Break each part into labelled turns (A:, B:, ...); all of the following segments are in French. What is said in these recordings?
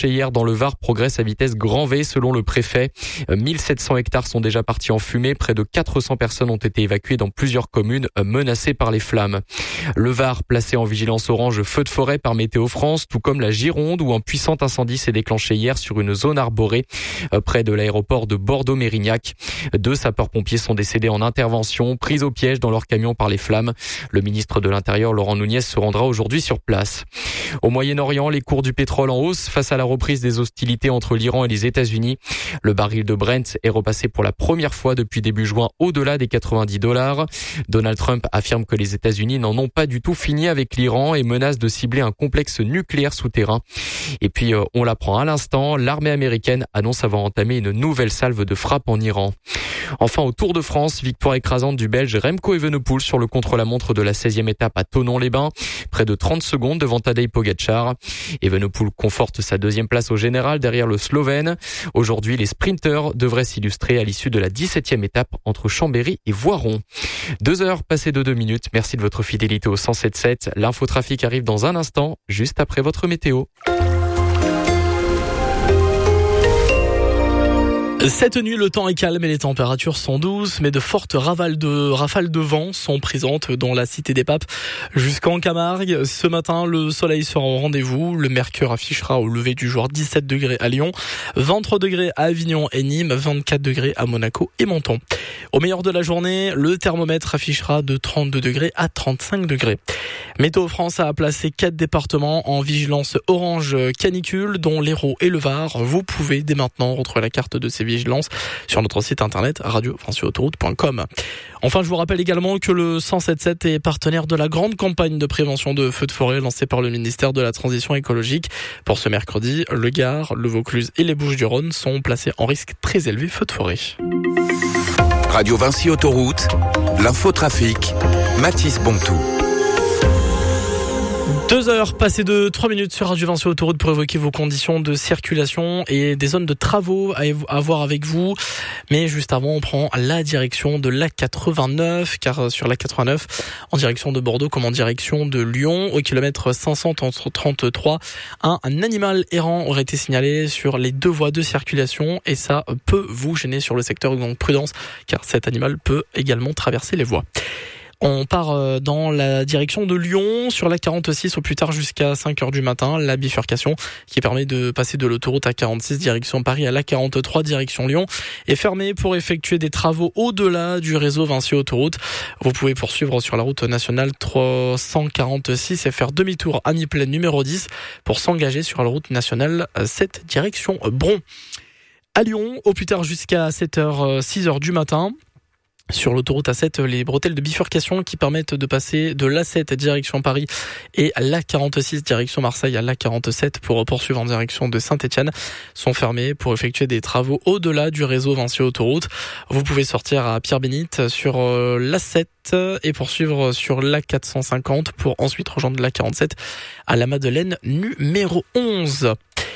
A: déclenché hier dans le Var progresse à vitesse grand V selon le préfet. 1700 hectares sont déjà partis en fumée. Près de 400 personnes ont été évacuées dans plusieurs communes menacées par les flammes. Le Var placé en vigilance orange feu de forêt par Météo France, tout comme la Gironde où un puissant incendie s'est déclenché hier sur une zone arborée près de l'aéroport de Bordeaux-Mérignac. 2 sapeurs-pompiers sont décédés en intervention, pris au piège dans leur camion par les flammes. Le ministre de l'Intérieur, Laurent Nunez, se rendra aujourd'hui sur place. Au Moyen-Orient, les cours du pétrole en hausse face à la reprise des hostilités entre l'Iran et les États-Unis. Le baril de Brent est repassé pour la première fois depuis début juin au-delà des $90. Donald Trump affirme que les États-Unis n'en ont pas du tout fini avec l'Iran et menace de cibler un complexe nucléaire souterrain. Et puis, on l'apprend à l'instant, l'armée américaine annonce avoir entamé une nouvelle salve de frappe en Iran. Enfin, au Tour de France, victoire écrasante du Belge Remco Evenepoel sur le contre-la-montre de la 16e étape à Thonon-les-Bains. Près de 30 secondes devant Tadej Pogačar. Evenepoel conforte sa 2e place au général derrière le Slovène. Aujourd'hui, les sprinteurs devraient s'illustrer à l'issue de la 17e étape entre Chambéry et Voiron. 2 heures passées de 2 minutes. Merci de votre fidélité au 107.7. L'infotrafic arrive dans un instant, juste après votre météo.
B: Cette nuit, le temps est calme et les températures sont douces, mais de fortes rafales de vent sont présentes dans la cité des Papes jusqu'en Camargue. Ce matin, le soleil sera au rendez-vous. Le mercure affichera au lever du jour 17 degrés à Lyon, 23 degrés à Avignon et Nîmes, 24 degrés à Monaco et Menton. Au meilleur de la journée, le thermomètre affichera de 32 degrés à 35 degrés. Météo France a placé 4 départements en vigilance orange canicule, dont l'Hérault et le Var. Vous pouvez dès maintenant retrouver la carte de ces vigilances sur notre site internet radio-autoroute.com. Enfin, je vous rappelle également que le 107.7 est partenaire de la grande campagne de prévention de feux de forêt lancée par le ministère de la Transition écologique. Pour ce mercredi, le Gard, le Vaucluse et les Bouches-du-Rhône sont placés en risque très élevé feu de forêt.
C: Radio Vinci Autoroute, l'infotrafic, Mathis Bontou.
B: 2 heures passées de 3 minutes sur Radio Vinci Autoroute pour évoquer vos conditions de circulation et des zones de travaux à voir avec vous. Mais juste avant, on prend la direction de l'A89, car sur l'A89, en direction de Bordeaux comme en direction de Lyon, au kilomètre 533, un animal errant aurait été signalé sur les 2 voies de circulation et ça peut vous gêner sur le secteur, donc prudence, car cet animal peut également traverser les voies. On part dans la direction de Lyon, sur la 46 au plus tard jusqu'à 5h du matin, la bifurcation qui permet de passer de l'autoroute A46 direction Paris à la 43 direction Lyon est fermée pour effectuer des travaux au-delà du réseau Vinci Autoroute. Vous pouvez poursuivre sur la route nationale 346 et faire demi-tour à mi-pleine numéro 10 pour s'engager sur la route nationale 7 direction Bron. À Lyon, au plus tard jusqu'à 6h du matin. Sur l'autoroute A7, les bretelles de bifurcation qui permettent de passer de l'A7 direction Paris et l'A46 direction Marseille à l'A47 pour poursuivre en direction de Saint-Etienne sont fermées pour effectuer des travaux au-delà du réseau Vinci Autoroute. Vous pouvez sortir à Pierre-Bénite sur l'A7 et poursuivre sur l'A450 pour ensuite rejoindre l'A47 à la Madeleine numéro 11.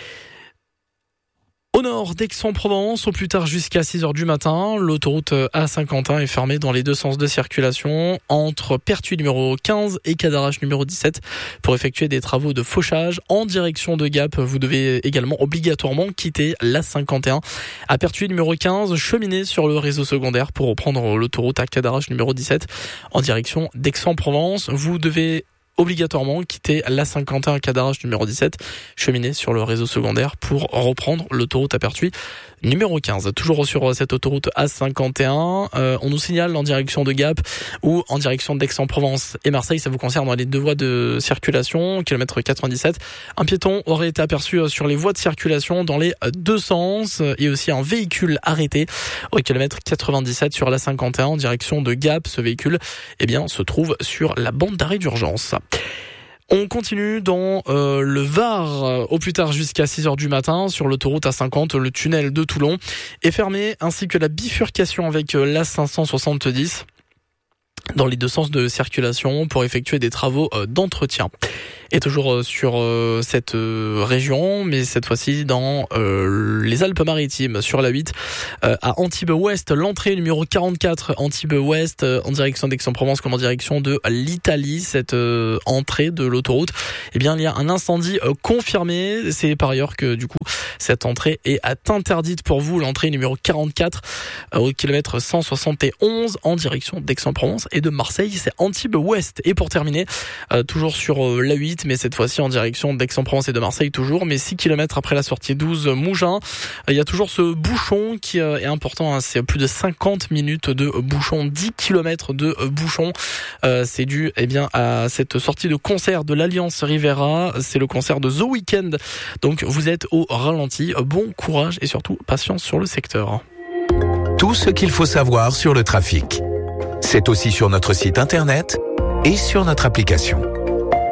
B: Au nord d'Aix-en-Provence, au plus tard jusqu'à 6h du matin, l'autoroute A51 est fermée dans les 2 sens de circulation entre Pertuis numéro 15 et Cadarache numéro 17 pour effectuer des travaux de fauchage en direction de Gap. Vous devez également obligatoirement quitter l'A51 à Pertuis numéro 15, cheminer sur le réseau secondaire pour reprendre l'autoroute à Cadarache numéro 17 en direction d'Aix-en-Provence. Vous devez obligatoirement quitter l'A51 à Cadarache numéro 17, cheminer sur le réseau secondaire pour reprendre l'autoroute à Pertuis numéro 15. Toujours sur cette autoroute A51, on nous signale en direction de Gap ou en direction d'Aix-en-Provence et Marseille, ça vous concerne dans les 2 voies de circulation, kilomètre 97. Un piéton aurait été aperçu sur les voies de circulation dans les 2 sens et aussi un véhicule arrêté au kilomètre 97 sur la 51 en direction de Gap. Ce véhicule, se trouve sur la bande d'arrêt d'urgence. On continue dans le Var au plus tard jusqu'à 6h du matin sur l'autoroute A50. Le tunnel de Toulon est fermé ainsi que la bifurcation avec l'A570. dans les deux sens de circulation pour effectuer des travaux d'entretien. Et toujours sur cette région, mais cette fois-ci dans les Alpes-Maritimes, sur la 8, à Antibes-Ouest, l'entrée numéro 44, Antibes-Ouest, en direction d'Aix-en-Provence comme en direction de l'Italie, cette entrée de l'autoroute, eh bien il y a un incendie confirmé. C'est par ailleurs que du coup cette entrée est interdite pour vous, l'entrée numéro 44 au kilomètre 171 en direction d'Aix-en-Provence et de Marseille, c'est Antibes-Ouest. Et pour terminer, toujours sur la 8, mais cette fois-ci en direction d'Aix-en-Provence et de Marseille toujours, mais 6 km après la sortie 12 Mougins, il y a toujours ce bouchon qui est important, hein. C'est plus de 50 minutes de bouchon, 10 km de bouchon. C'est dû à cette sortie de concert de l'Alliance Rivera, c'est le concert de The Weeknd. Donc vous êtes au ralenti, bon courage et surtout patience sur le secteur.
C: Tout ce qu'il faut savoir sur le trafic. C'est aussi sur notre site internet et sur notre application.